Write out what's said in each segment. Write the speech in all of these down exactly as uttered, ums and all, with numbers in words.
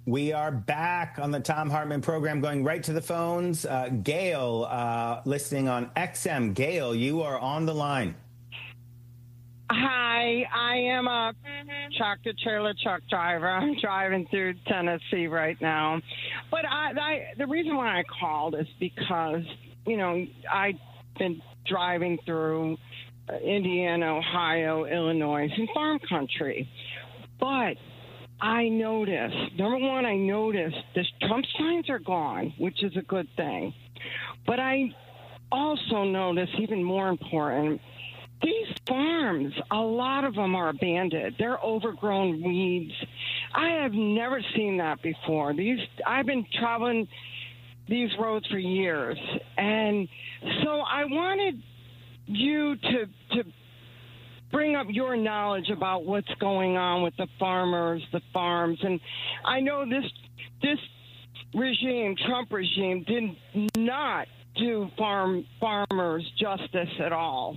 We are back on the Thom Hartmann program, going right to the phones. Uh, Gail, uh, listening on X M. Gail, you are on the line. Hi, I am a tractor trailer truck driver. I'm driving through Tennessee right now. But I, I, the reason why I called is because, you know, I've been driving through Indiana, Ohio, Illinois, and farm country. But I noticed, number one, I noticed the Trump signs are gone, which is a good thing. But I also noticed, even more important, these farms, a lot of them are abandoned. They're overgrown weeds. I have never seen that before. These I've been traveling these roads for years. And so I wanted you to to bring up your knowledge about what's going on with the farmers, the farms. And I know this this regime, Trump regime, did not do farm farmers justice at all.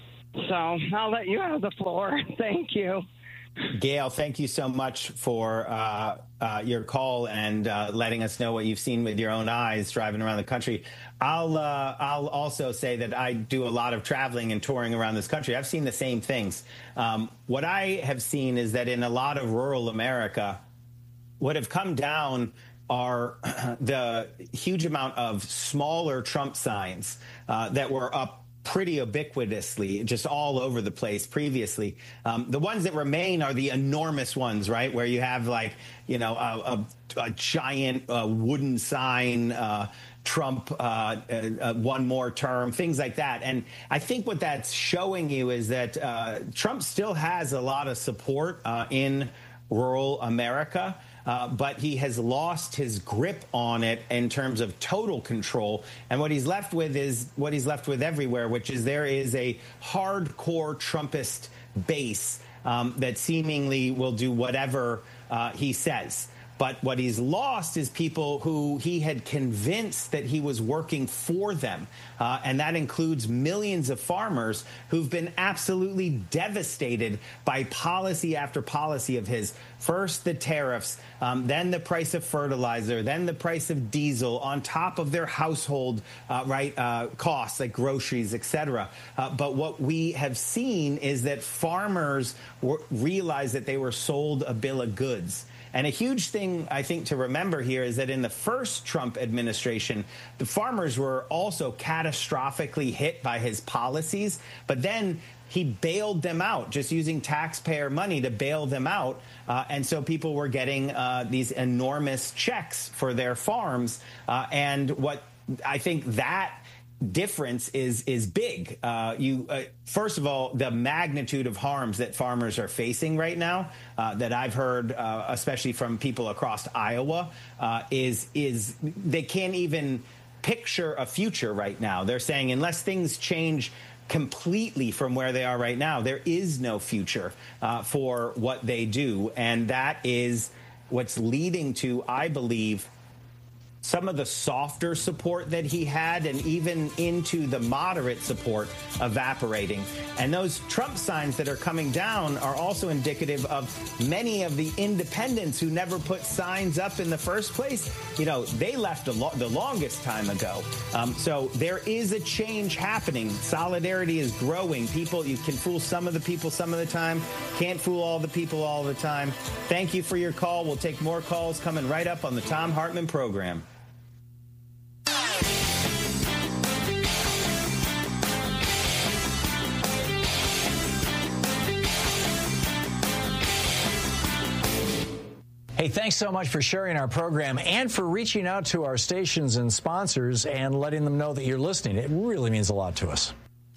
So I'll let you have the floor. Thank you. Gail, thank you so much for uh, uh, your call and uh, letting us know what you've seen with your own eyes driving around the country. I'll uh, I'll also say that I do a lot of traveling and touring around this country. I've seen the same things. Um, what I have seen is that in a lot of rural America, what have come down are the huge amount of smaller Trump signs uh, that were up pretty ubiquitously, just all over the place previously. Um, the ones that remain are the enormous ones, right, where you have like, you know, a, a, a giant uh, wooden sign, uh, Trump, uh, uh, one more term, things like that. And I think what that's showing you is that uh, Trump still has a lot of support uh, in rural America. Uh, but he has lost his grip on it in terms of total control. And what he's left with is what he's left with everywhere, which is there is a hardcore Trumpist base um, that seemingly will do whatever uh, he says. But what he's lost is people who he had convinced that he was working for them. Uh, and that includes millions of farmers who've been absolutely devastated by policy after policy of his. First, the tariffs, um, then the price of fertilizer, then the price of diesel on top of their household uh, right uh, costs like groceries, et cetera. Uh, but what we have seen is that farmers were, realized that they were sold a bill of goods. And a huge thing, I think, to remember here is that in the first Trump administration, the farmers were also catastrophically hit by his policies. But then he bailed them out, just using taxpayer money to bail them out. Uh, and so people were getting uh, these enormous checks for their farms. Uh, and what I think that difference is is big. Uh, you uh, first of all, the magnitude of harms that farmers are facing right now, uh, that I've heard, uh, especially from people across Iowa, uh, is is they can't even picture a future right now. They're saying unless things change completely from where they are right now, there is no future uh, for what they do, and that is what's leading to, I believe, some of the softer support that he had and even into the moderate support evaporating. And those Trump signs that are coming down are also indicative of many of the independents who never put signs up in the first place. You know, they left a lo- the longest time ago. Um, so there is a change happening. Solidarity is growing. People, you can fool some of the people some of the time. Can't fool all the people all the time. Thank you for your call. We'll take more calls coming right up on the Thom Hartmann program. Hey, thanks so much for sharing our program and for reaching out to our stations and sponsors and letting them know that you're listening. It really means a lot to us.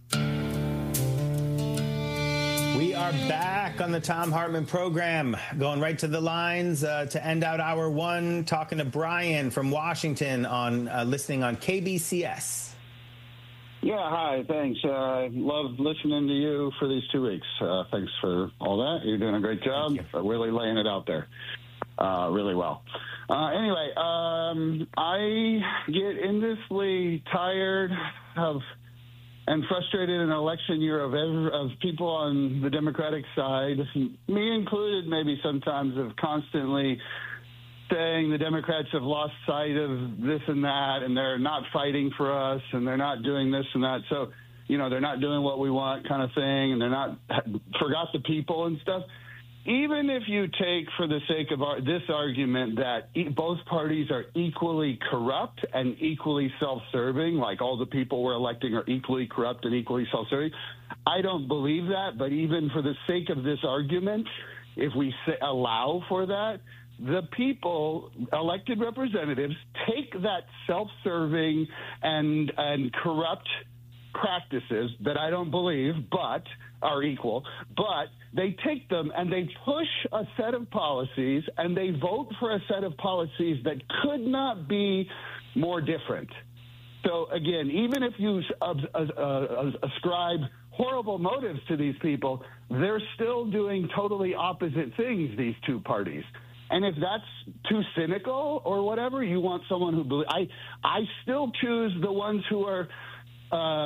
We are back on the Thom Hartmann program, going right to the lines uh, to end out hour one, talking to Brian from Washington on uh, listening on K B C S. Yeah, hi, thanks. I uh, love listening to you for these two weeks. Uh, thanks for all that. You're doing a great job, uh, really laying it out there. Uh, really well. Uh, anyway, um, I get endlessly tired of and frustrated in an election year of every, of people on the Democratic side, me included, maybe sometimes of constantly saying the Democrats have lost sight of this and that, and they're not fighting for us, and they're not doing this and that. So, you know, they're not doing what we want kind of thing, and they're not forgot the people and stuff. Even if you take, for the sake of our, this argument, that e- both parties are equally corrupt and equally self-serving, like all the people we're electing are equally corrupt and equally self-serving, I don't believe that. But even for the sake of this argument, if we say, allow for that, the people, elected representatives, take that self-serving and and corrupt practices that I don't believe, but are equal, but they take them and they push a set of policies and they vote for a set of policies that could not be more different. So again, even if you uh, uh, ascribe horrible motives to these people, they're still doing totally opposite things, these two parties. And if that's too cynical or whatever, you want someone who believes, I, I still choose the ones who are uh,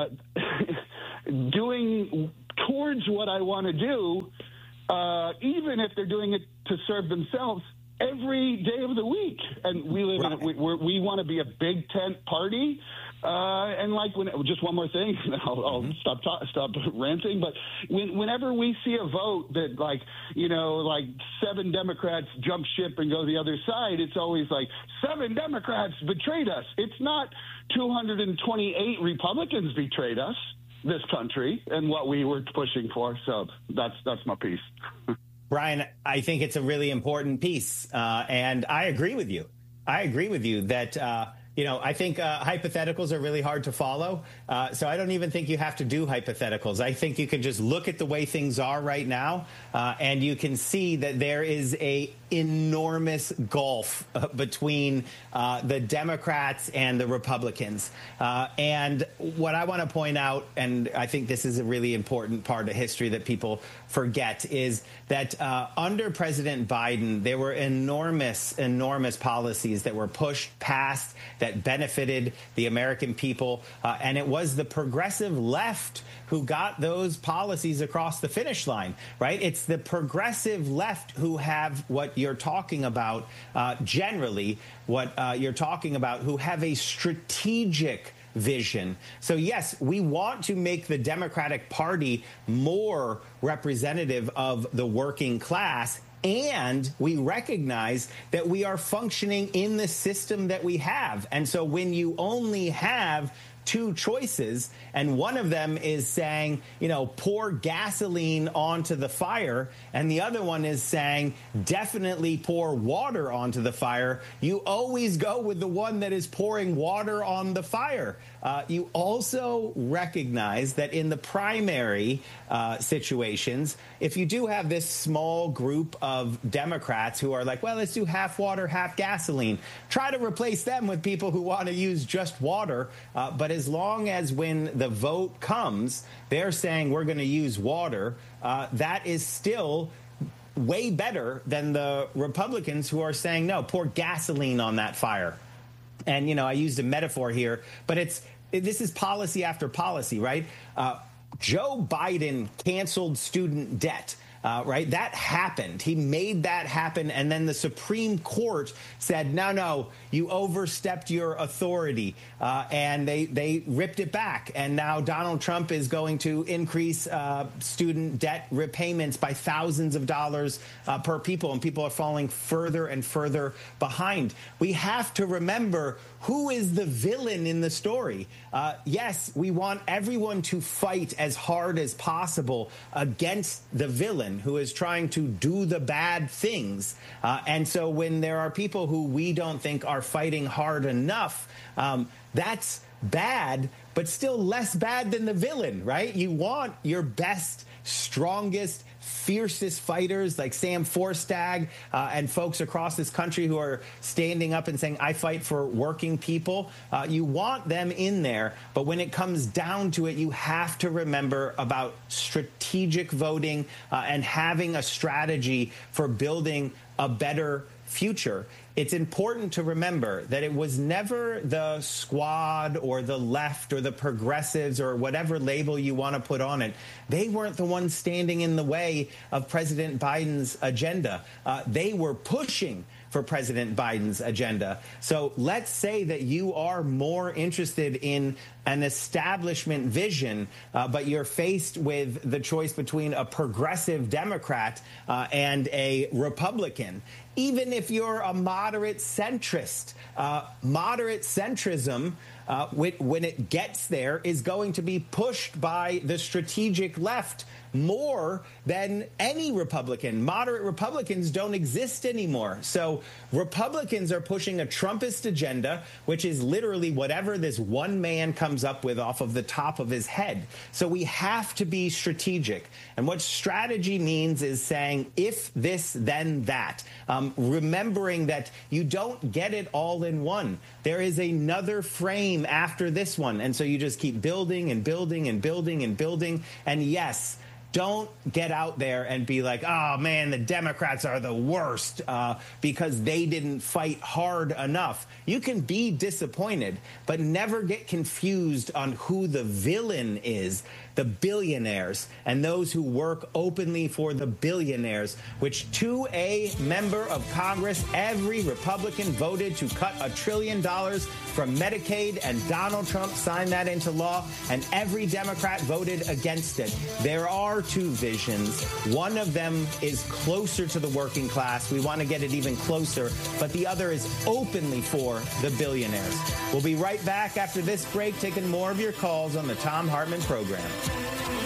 doing towards what I want to do, uh, even if they're doing it to serve themselves every day of the week. And we live right. in, we, we're, we want to be a big tent party. Uh, and like when just one more thing, I'll, I'll mm-hmm. stop ta- stop ranting. But when, whenever we see a vote that, like, you know, like seven Democrats jump ship and go the other side, it's always like seven Democrats betrayed us. It's not two hundred twenty-eight Republicans betrayed us, this country, and what we were pushing for. So that's that's my piece. Brian, I think it's a really important piece, uh, and I agree with you. I agree with you that. Uh, You know, I think uh, hypotheticals are really hard to follow. Uh, so I don't even think you have to do hypotheticals. I think you can just look at the way things are right now, uh, and you can see that there is a enormous gulf uh, between uh, the Democrats and the Republicans. Uh, and what I want to point out, and I think this is a really important part of history that people forget, is that uh, under President Biden, there were enormous, enormous policies that were pushed past that benefited the American people. Uh, and it was the progressive left who got those policies across the finish line, right? It's the progressive left who have what you're talking about, uh, generally, what uh, you're talking about, who have a strategic vision. So, yes, we want to make the Democratic Party more representative of the working class. And we recognize that we are functioning in the system that we have. And so when you only have two choices, and one of them is saying, you know, pour gasoline onto the fire, and the other one is saying definitely pour water onto the fire, you always go with the one that is pouring water on the fire. Uh, you also recognize that in the primary uh, situations, if you do have this small group of Democrats who are like, well, let's do half water, half gasoline, try to replace them with people who want to use just water. Uh, but as long as when the vote comes, they're saying we're going to use water, uh, that is still way better than the Republicans who are saying, no, pour gasoline on that fire. And, you know, I used a metaphor here, but it's this is policy after policy, right? Uh, Joe Biden canceled student debt. Uh, right? That happened. He made that happen. And then the Supreme Court said, no, no, you overstepped your authority. Uh, and they they ripped it back. And now Donald Trump is going to increase uh, student debt repayments by thousands of dollars uh, per people. And people are falling further and further behind. We have to remember who is the villain in the story. Uh, yes, we want everyone to fight as hard as possible against the villain who is trying to do the bad things. Uh, and so when there are people who we don't think are fighting hard enough, um, that's bad, but still less bad than the villain, right? You want your best, strongest, fiercest fighters like Sam Forstag uh, and folks across this country who are standing up and saying, I fight for working people. Uh, you want them in there. But when it comes down to it, you have to remember about strategic voting uh, and having a strategy for building a better future. it's important to remember that it was never the squad or the left or the progressives or whatever label you want to put on it. They weren't the ones standing in the way of President Biden's agenda. Uh, they were pushing for President Biden's agenda. So let's say that you are more interested in an establishment vision, uh, but you're faced with the choice between a progressive Democrat uh, and a Republican. Even if you're a moderate centrist, uh, moderate centrism, uh, when it gets there, is going to be pushed by the strategic left more than any Republican. Moderate Republicans don't exist anymore. So Republicans are pushing a Trumpist agenda, which is literally whatever this one man comes up with off of the top of his head. So we have to be strategic. And what strategy means is saying, if this, then that. Um, remembering that you don't get it all in one. There is another frame after this one. And so you just keep building and building and building and building. And yes, don't get out there and be like, oh, man, the Democrats are the worst uh, because they didn't fight hard enough. You can be disappointed, but never get confused on who the villain is. The billionaires and those who work openly for the billionaires, which to a member of Congress, every Republican voted to cut a trillion dollars from Medicaid, and Donald Trump signed that into law, and every Democrat voted against it. There are two visions. One of them is closer to the working class. We want to get it even closer, but the other is openly for the billionaires. We'll be right back after this break, taking more of your calls on the Thom Hartmann program.